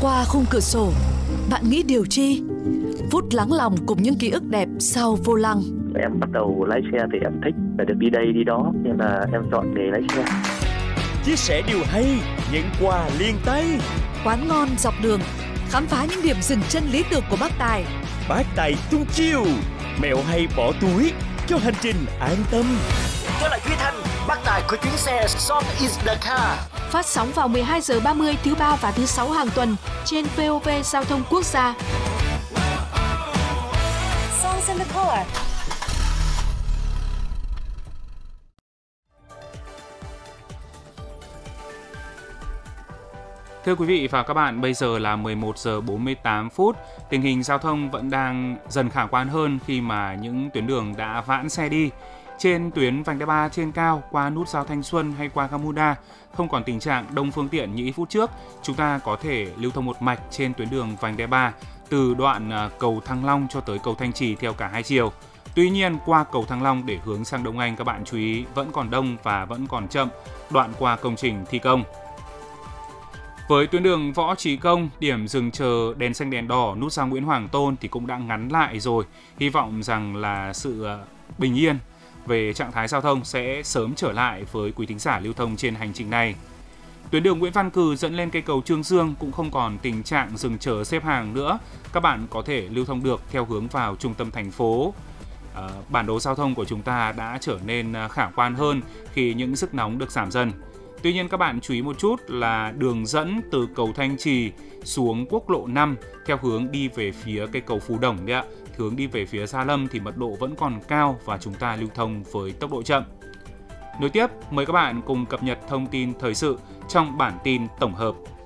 Qua khung cửa sổ, bạn nghĩ điều chi? Phút lắng lòng cùng những ký ức đẹp sau vô lăng. Em bắt đầu lái xe thì em thích phải được đi đây đi đó, nên là em chọn nghề lái xe. Chia sẻ điều hay, nhận quà liền tay. Quán ngon dọc đường, khám phá những điểm dừng chân lý tưởng của bác Tài. Bác Tài tung chiêu, mẹo hay bỏ túi cho hành trình an tâm. Tôi là Duy Thanh, bác Tài của chuyến xe Song is the car. Phát sóng vào 12 giờ 30 thứ ba và thứ sáu hàng tuần trên VOV Giao thông Quốc gia. Songs in the car. Thưa quý vị và các bạn, bây giờ là 11 giờ 48 phút. Tình hình giao thông vẫn đang dần khả quan hơn khi mà những tuyến đường đã vãn xe đi. Trên tuyến vành đai 3 trên cao qua nút giao Thanh Xuân hay qua Gamuda không còn tình trạng đông phương tiện như ít phút trước. Chúng ta có thể lưu thông một mạch trên tuyến đường vành đai 3 từ đoạn cầu Thăng Long cho tới cầu Thanh Trì theo cả hai chiều. Tuy nhiên, qua cầu Thăng Long để hướng sang Đông Anh, các bạn chú ý vẫn còn đông và vẫn còn chậm đoạn qua công trình thi công. Với tuyến đường Võ Trí Công, điểm dừng chờ đèn xanh đèn đỏ nút giao Nguyễn Hoàng Tôn thì cũng đã ngắn lại rồi. Hy vọng rằng là sự bình yên về trạng thái giao thông sẽ sớm trở lại với quý thính giả lưu thông trên hành trình này. Tuyến đường Nguyễn Văn Cừ dẫn lên cây cầu Trương Dương cũng không còn tình trạng dừng chờ xếp hàng nữa. Các bạn có thể lưu thông được theo hướng vào trung tâm thành phố. Bản đồ giao thông của chúng ta đã trở nên khả quan hơn khi những sức nóng được giảm dần. Tuy nhiên các bạn chú ý một chút là đường dẫn từ cầu Thanh Trì xuống quốc lộ 5 theo hướng đi về phía cây cầu Phú Đồng đấy ạ. Hướng đi về phía Gia Lâm thì mật độ vẫn còn cao và chúng ta lưu thông với tốc độ chậm. Nối tiếp, mời các bạn cùng cập nhật thông tin thời sự trong bản tin tổng hợp.